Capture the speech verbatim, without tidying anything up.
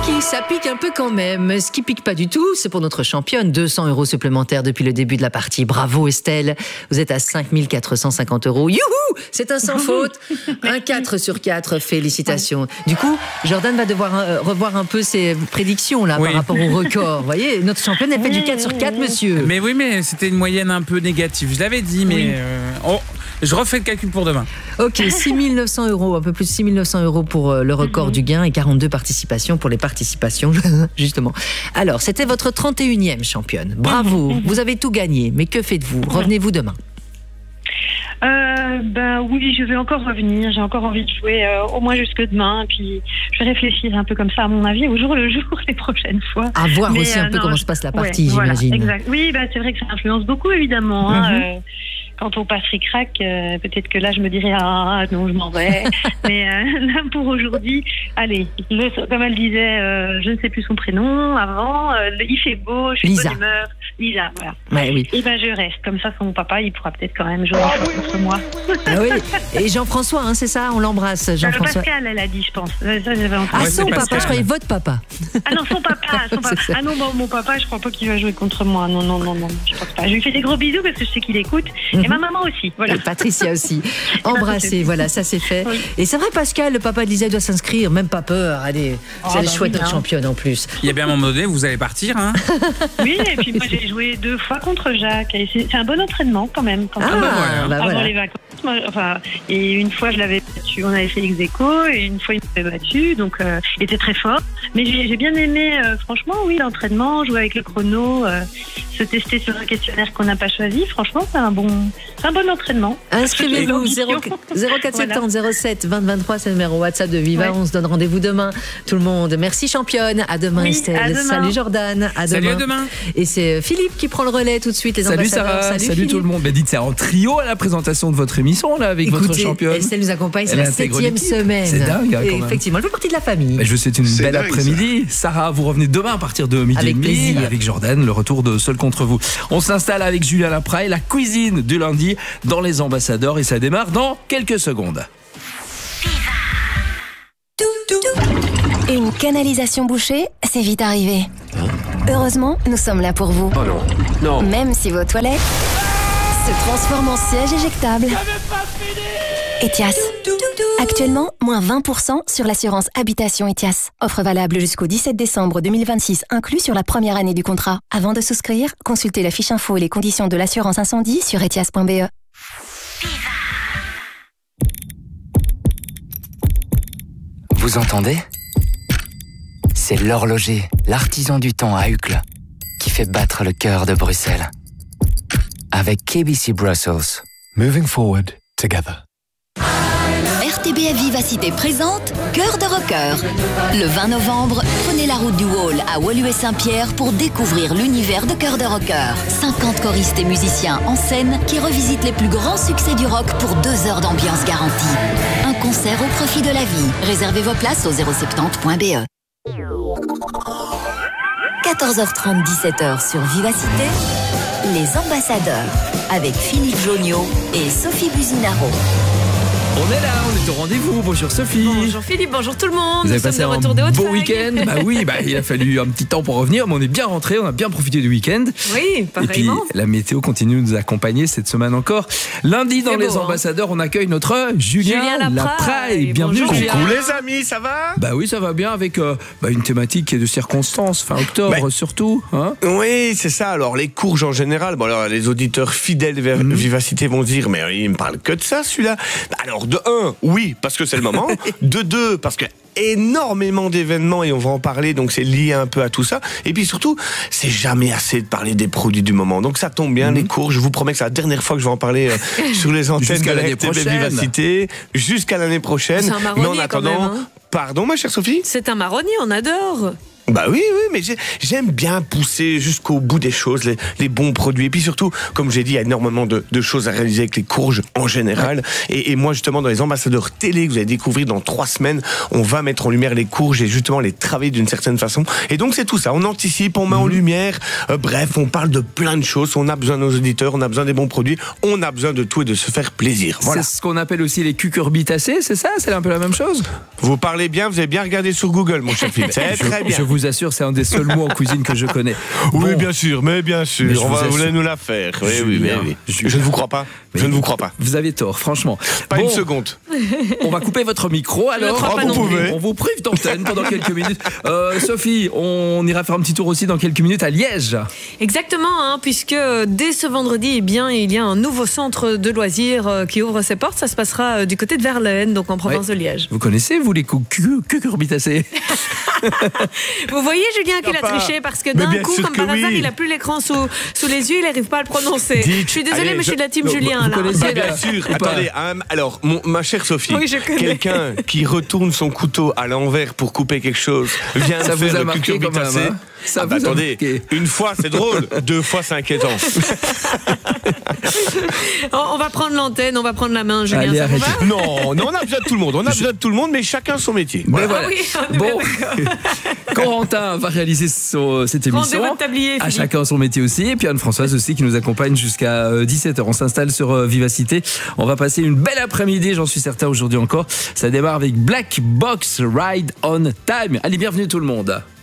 pique, ça pique un peu quand même. Ce qui pique pas du tout, c'est pour notre championne. deux cents euros supplémentaires depuis le début de la partie. Bravo Estelle, vous êtes à cinq mille quatre cent cinquante euros. Youhou, c'est un sans faute. Un quatre sur quatre, félicitations. Du coup, Jordan va devoir euh, revoir un peu ses prédictions là, oui. par rapport au record. Vous voyez, notre championne, elle fait du quatre sur quatre, monsieur. Mais oui, mais c'était une moyenne un peu négative. Je l'avais dit, mais... Oui. Euh, oh, je refais le calcul pour demain. Ok, six mille neuf cents euros, un peu plus de six mille neuf cents euros pour le record mm-hmm. du gain et quarante-deux participations pour les participations, justement. Alors, c'était votre trente et unième championne. Bravo, mm-hmm. vous avez tout gagné. Mais que faites-vous? Revenez-vous demain? Euh, ben oui, je vais encore revenir. J'ai encore envie de jouer euh, au moins jusque demain. Et puis je vais réfléchir un peu comme ça à mon avis au jour le jour les prochaines fois. À voir Mais, aussi un euh, peu non, comment je... se passe la partie, ouais, j'imagine. Voilà, exact. Oui, ben c'est vrai que ça influence beaucoup évidemment. Mm-hmm. Hein, euh, quand on passe ric-rac, euh, peut-être que là je me dirais ah non je m'en vais. Mais euh, là pour aujourd'hui, allez, le, comme elle disait, euh, je ne sais plus son prénom avant. Euh, il fait beau, je suis de bonne humeur. Lisa, voilà. Ouais, oui. Et ben je reste comme ça. Son papa, il pourra peut-être quand même jouer contre moi. Ah oui. Et Jean-François, hein, c'est ça, on l'embrasse, Jean-François. Euh, Pascal, elle a dit, je pense. Ça, j'avais entendu. Ah, son ouais, papa, Pascal. Je croyais votre papa. Ah non, son papa. Son papa. Ah non, bon, mon papa, je crois pas qu'il va jouer contre moi. Non, non, non, non, je pense pas. Je lui fais des gros bisous parce que je sais qu'il écoute. Mm-hmm. Et ma maman aussi. Voilà. Et Patricia aussi. Embrassez, voilà, ça c'est fait. Oui. Et c'est vrai, Pascal, le papa de Lisa doit s'inscrire, même pas peur. Allez, oh, c'est bah le chouette oui, notre championne en plus. Il y a bien un moment donné, vous allez partir, hein. Oui, et puis moi j'ai joué deux fois contre Jacques. Et c'est, c'est un bon entraînement quand même. Quand ah, même. Bah voilà. Bah avant voilà. les vacances. Moi, enfin, et une fois je l'avais battu, on avait fait ex-aequo, et une fois il m'avait battu, donc euh, il était très fort. Mais j'ai, j'ai bien aimé, euh, franchement, oui, l'entraînement, jouer avec le chrono, euh, se tester sur un questionnaire qu'on n'a pas choisi. Franchement, c'est un bon, c'est un bon entraînement. Inscrivez-vous zéro quatre sept zéro zéro sept vingt vingt-trois, c'est le numéro WhatsApp de Viva. Ouais. On se donne rendez-vous demain, tout le monde. Merci championne. À demain, oui, Estelle. À demain. Salut Jordan. À Salut demain. à demain. Et c'est Philippe qui prend le relais tout de suite. Les salut Sarah. Salut, salut tout le monde. Ben dites, c'est en trio à la présentation de votre émission là avec Écoutez, votre championne. Estelle nous accompagne, c'est Elle la septième semaine. C'est dingue. Hein, quand même. Effectivement, elle fait partie de la famille. Ben, je vous souhaite une c'est belle dingue, après-midi. Ça. Sarah, vous revenez demain à partir de midi avec et demi plaisir. Avec Jordan, le retour de Seul contre vous. On s'installe avec Julien Lapraille, la cuisine du lundi dans les ambassadeurs et ça démarre dans quelques secondes. Une canalisation bouchée, c'est vite arrivé. Heureusement, nous sommes là pour vous. Oh non, non. Même si vos toilettes se transforment en siège éjectable. Etias. Actuellement, moins vingt pour cent sur l'assurance habitation Etias. Offre valable jusqu'au dix-sept décembre deux mille vingt-six, inclus sur la première année du contrat. Avant de souscrire, consultez la fiche info et les conditions de l'assurance incendie sur etias point b e. Vous entendez ? C'est l'horloger, l'artisan du temps à Uccle, qui fait battre le cœur de Bruxelles. Avec K B C Brussels. Moving forward together. R T B F Vivacité présente Cœur de Rocker. Le vingt novembre, prenez la route du Wall à Woluwe-Saint-Pierre pour découvrir l'univers de Cœur de Rocker. cinquante choristes et musiciens en scène qui revisitent les plus grands succès du rock pour deux heures d'ambiance garantie. Un concert au profit de la vie. Réservez vos places au zéro soixante point b e. quatorze heures trente, dix-sept heures sur Vivacité, les ambassadeurs avec Philippe Joniot et Sophie Buzinaro. On est là, on est au rendez-vous. Bonjour Sophie. Bonjour Philippe, bonjour tout le monde. Vous avez Nous passé sommes de un retour des beau Hautes-Fagnes. week-end. Bah oui, bah, il a fallu un petit temps pour revenir, mais on est bien rentré, on a bien profité du week-end. Oui, pareillement. Et puis la météo continue de nous accompagner cette semaine encore. Lundi dans C'est les beau, ambassadeurs, on accueille notre Julien, Julien Lapraille. Lapraille. Bienvenue. Bonjour, Julien. Coucou les amis, ça va? Bah oui, ça va bien avec euh, bah, une thématique qui est de circonstance, fin octobre bah, surtout. Hein oui, c'est ça. Alors les courges en général, bon alors les auditeurs fidèles de mmh. Vivacité vont dire, mais il me parle que de ça celui-là. Alors de un, oui, parce que c'est le moment. De deux, parce que énormément d'événements et on va en parler, donc c'est lié un peu à tout ça. Et puis surtout, c'est jamais assez de parler des produits du moment. Donc ça tombe bien, mmh. les courges. Je vous promets que c'est la dernière fois que je vais en parler euh, sur les antennes jusqu'à de l'année R T B prochaine. Vivacité, jusqu'à l'année prochaine. C'est un marronnier. Mais en attendant, quand même, hein. Pardon ma chère Sophie? C'est un marronnier, on adore. Bah oui, oui, mais j'ai- j'aime bien pousser jusqu'au bout des choses, les, les bons produits. Et puis surtout, comme j'ai dit, il y a énormément de, de choses à réaliser avec les courges en général. Et, et moi, justement, dans les ambassadeurs télé que vous allez découvrir dans trois semaines, on va mettre en lumière les courges et justement les travailler d'une certaine façon. Et donc, c'est tout ça. On anticipe, on met en lumière. Euh, bref, on parle de plein de choses. On a besoin de nos auditeurs, on a besoin des bons produits. On a besoin de tout et de se faire plaisir. Voilà. C'est ce qu'on appelle aussi les cucurbitacées, c'est ça? C'est un peu la même chose? Vous parlez bien, vous avez bien regardé sur Google, mon cher Philippe. C'est très bien. Je vous assure, c'est un des seuls mots en cuisine que je connais. Oui, Bon. bien sûr, mais bien sûr. Mais je on vous va assure- voulez nous la faire. Oui, oui, mais Julien, oui. Julien. Je ne vous crois pas. Je Mais ne vous crois pas. Vous avez tort, franchement. Pas Bon, une seconde. On va couper votre micro alors. crois pas Oh, non vous plus. pouvez. On vous prive d'antenne pendant quelques minutes. Euh, Sophie, on ira faire un petit tour aussi dans quelques minutes à Liège. Exactement, hein, puisque dès ce vendredi, eh bien, il y a un nouveau centre de loisirs euh, qui ouvre ses portes. Ça se passera euh, du côté de Verlaine, donc en province Ouais. de Liège. Vous connaissez, vous, les cu- cu- cucurbitacées? Vous voyez Julien qu'il a Papa. triché parce que Mais d'un bien coup, sûr comme que par hasard, oui. il a plus l'écran sous, sous les yeux, il n'arrive pas à le prononcer. Dites, je suis désolée, allez, mais je suis de la team je- Julien. vous là. connaissez Bah, la- bien sûr. ou pas Attendez, hein, alors, mon- ma chère Sophie, Oui, je connais. quelqu'un qui retourne son couteau à l'envers pour couper quelque chose vient Ça de vous faire a le marqué quand même, cucurbitacé. hein Ça Ah bah, vous a attendez, marqué. une fois c'est drôle, deux fois c'est inquiétant. On on va prendre l'antenne, on va prendre la main, Julien. Allez, ça vous arrêtez. va Non, non, on a besoin de tout le monde. On a besoin de tout le monde, mais chacun son métier. Mais Voilà. voilà. Ah oui, on est Bon, bien Corentin va réaliser son- cette Rendez émission. votre tablier, À Philippe. chacun son métier aussi. Et puis Anne-Françoise aussi qui nous accompagne jusqu'à euh, dix-sept heures. On s'installe sur euh, Vivacité. On va passer une belle après-midi, j'en suis certain aujourd'hui encore. Ça démarre avec Black Box Ride on Time. Allez, bienvenue tout le monde.